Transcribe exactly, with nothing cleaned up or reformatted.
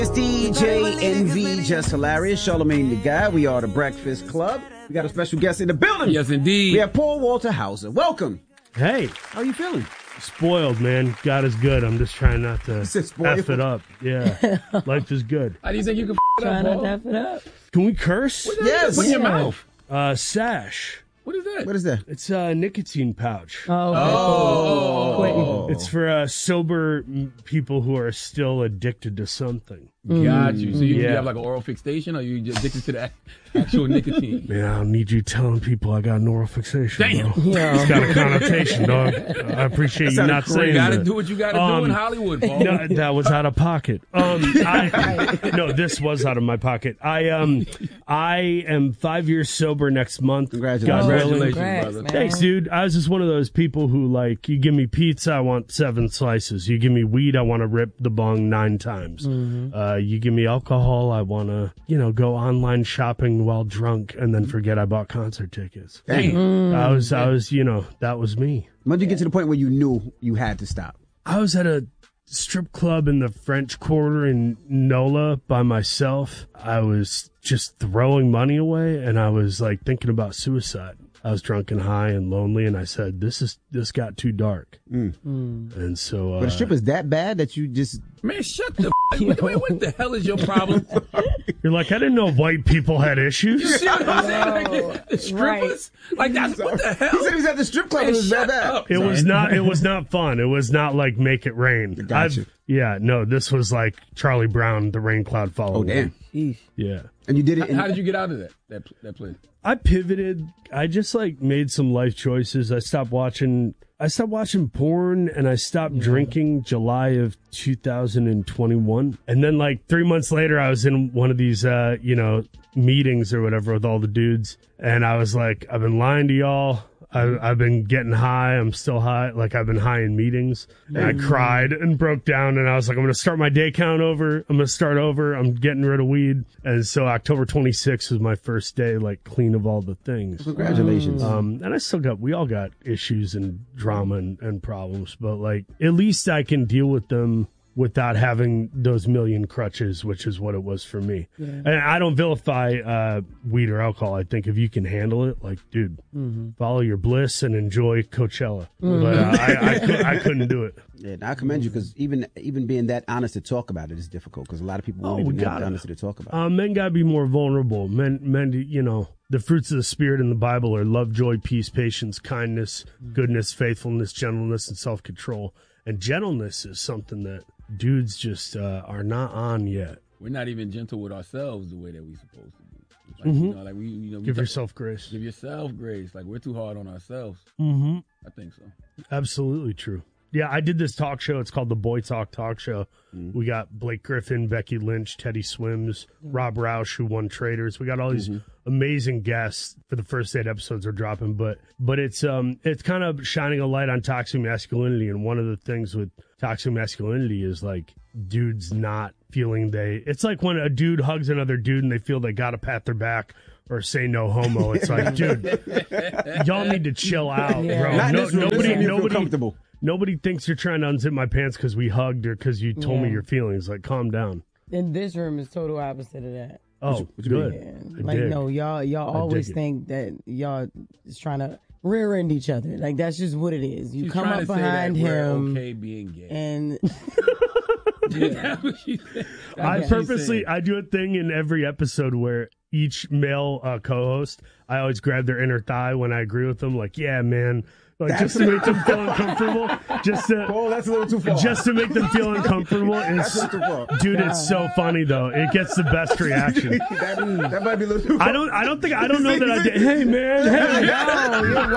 It's D J N V, Just Hilarious, Charlamagne the Guy. We are the Breakfast Club. We got a special guest in the building. Yes, indeed. We have Paul Walter Hauser. Welcome. Hey. How are you feeling? Spoiled, man. God is good. I'm just trying not to F it up. Yeah. Life is good. How do you think you can f it Trying up, not to Paul? F it up. Can we curse? What Yes. Put in your Yeah. mouth. Uh, Sash. What is that? What is that? It's a nicotine pouch. Oh, okay. Oh. Quentin. It's for uh, sober m- people who are still addicted to something. Got you. So you, you Yeah. have like an oral fixation, or you just addicted to the actual nicotine? Man, I don't need you telling people I got an oral fixation. Damn. Bro. Yeah. It's got a connotation, dog. I appreciate you sounded not crazy. saying You gotta that. do what you gotta do Um, in Hollywood, Paul. No, that was out of pocket. Um, I, no, this was out of my pocket. I um, I am five years sober next month. Congratulations. God willing. Congratulations, Congrats, brother. man. Thanks, dude. I was just one of those people who, like, you give me pizza, I want seven slices. You give me weed, I want to rip the bong nine times. Uh, you give me alcohol, I want to, you know, go online shopping while drunk and then forget I bought concert tickets. Dang. I was, I was, you know, that was me. When did you get to the point where you knew you had to stop? I was at a strip club in the French Quarter in NOLA by myself. I was just throwing money away, and I was like thinking about suicide. I was drunk and high and lonely, and I said, "This is this got too dark." Mm. And so, uh, But the strip is that bad that you just... Man, shut the f- wait, wait, what the hell is your problem? you're like, I didn't know white people had You issues. see what I'm saying? Like, the strippers? Like, that's what the hell? He said he was at the strip club Man, and it was that shut bad. up. It was not. It was not fun. It was not like Make It Rain. Got you. Yeah, no. This was like Charlie Brown, The Rain Cloud Following. Oh, damn. Me. Yeah. And you did it in... How did you get out of that, that, that place? I pivoted. I just like made some life choices. I stopped watching. I stopped watching porn and I stopped drinking July of two thousand twenty-one. And then like three months later, I was in one of these, uh, you know, meetings or whatever with all the dudes. And I was like, I've been lying to y'all. I, I've been getting high. I'm still high. Like I've been high in meetings. And I cried and broke down. And I was like, I'm going to start my day count over. I'm going to start over. I'm getting rid of weed. And so October twenty-sixth was my first day, like clean of all the things. Congratulations. Um, and I still got, we all got issues and drama and, and problems, but like at least I can deal with them without having those million crutches, which is what it was for me. Yeah. And I don't vilify uh, weed or alcohol. I think if you can handle it, like, dude, mm-hmm. follow your bliss and enjoy Coachella. Mm-hmm. But uh, I, I, could, I couldn't do it. Yeah, I commend you because even even being that honest to talk about it is difficult because a lot of people won't Oh, even we have the gotta. honesty to talk about it. Uh, men got to be more vulnerable. Men, men, you know, the fruits of the Spirit in the Bible are love, joy, peace, patience, kindness, goodness, faithfulness, gentleness, and self-control. And gentleness is something that dudes just uh, are not on yet. We're not even gentle with ourselves the way that we're supposed to be. Like, Mm-hmm. you know, like we, you know, we Give talk- yourself grace. Give yourself grace. Like, we're too hard on ourselves. Mm-hmm. I think so. Absolutely true. Yeah, I did this talk show. It's called the Boy Talk Talk Show. Mm-hmm. We got Blake Griffin, Becky Lynch, Teddy Swims, Rob Roush, who won Traders. We got all these mm-hmm. amazing guests for the first eight episodes are dropping, but but it's um it's kind of shining a light on toxic masculinity. And one of the things with toxic masculinity is like dudes not feeling they. It's like when a dude hugs another dude and they feel they got to pat their back or say no homo. It's like, dude, y'all need to chill out, Yeah. bro. Not No, this room. This nobody, room you feel nobody, comfortable. nobody thinks you're trying to unzip my pants because we hugged or because you told me Yeah. your feelings. Like, calm down. And this room is total opposite of that. Oh, what you mean? good. Yeah. I Like, dig. no, y'all y'all I always dig it. think that y'all is trying to rear end each other. Like, that's just what it is. You She's come trying up to say that behind we're him okay being gay. and That's what she said. That's I what she purposely said. I do a thing in every episode where each male uh, co-host, I always grab their inner thigh when I agree with them. Like, yeah, man, like just to make them feel uncomfortable. Just to Oh, that's a little too far. just to make them feel uncomfortable. That's It's, a little too far. dude, it's so funny though. It gets the best reaction. that, that might be a little too far. I don't I don't think I don't know that I did. Hey man, hey. no, you're